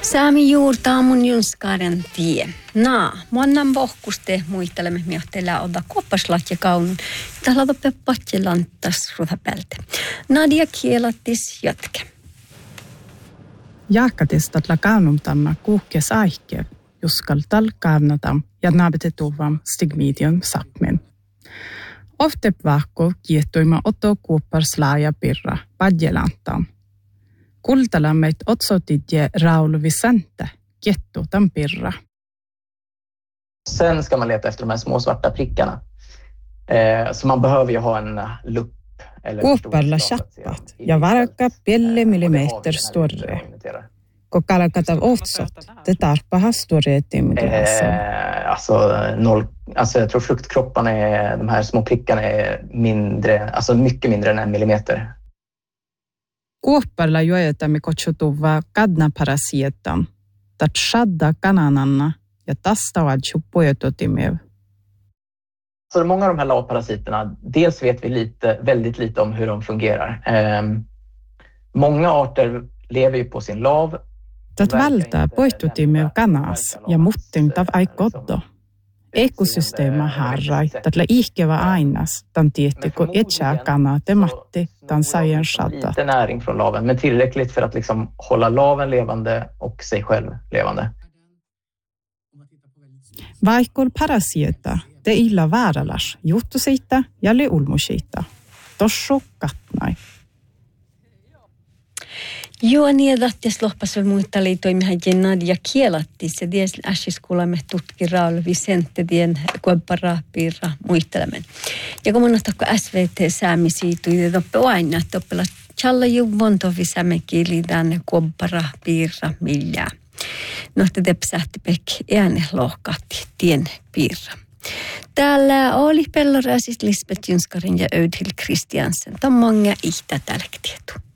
Saami juurtaa mun junskaaren tie. Muannan vohkuste muistelemme miohteella olla kuoppaslat ja kaunun. Tällä loppe patjelanttas ruuhapäältä. Nadia kielattis jatke. Jaakatistalla kaunumtanna kuhkes aihke, juskaltal kaavnatam ja naabetetuvam stigmidion sapmen. Ofte vahko kiehtoima otto kuopparslaaja pirra padjelantam. Kultala meit otsotidje Raul Vicente, getto tampirra. Sen ska man leta efter de här små svarta prickarna. Så man behöver ju ha en lupp. Kuopparla chappat ja varka pelle millimeter större. Kun kalkataan otsot, det tarppahan större Alltså jag tror fruktkropparna är, de här små prickarna är mindre, alltså mycket mindre än 1 millimeter. Kuopparla joetamme kutsutuva kadnaparasietam, tat shadda kanananna ja tastavadju pojototimev. Så många av de här lavparasiterna, dels vet vi väldigt lite om hur de fungerar. Många arter lever ju på sin lav. Tat valtaa pojototimev kanas ja muttingtav aikoddo. Ekosysteema harrai, tatla ihkeva ainas, tan tiettikö etsää kanaa tematti, tan sajen shadda. Lite näring från laven, men tillräckligt för att liksom hålla laven levande och sig själv levande. Vaikkol parasieta, te illa vaaralas, juttu siitä ja le ulmusiita. Tossu katnai. Joo, niin dattias lohpas muistali toimihan Nadia kielattis ja ties äsiskuulamme tutki Raul Vicente dien kuoppara piirra muistelemen. Ja kun mun SVT säämi siitui toppe aina toppela challa ju vontovi sääme kieli tänne kuoppara piirra millään. Nohte tepsähti pek ääne lohkahti tien piirra. Täällä oli pelloräsis Lisbeth Junskarin ja Ödhild Christiansen. Tämä on monga ihtä tälketietu.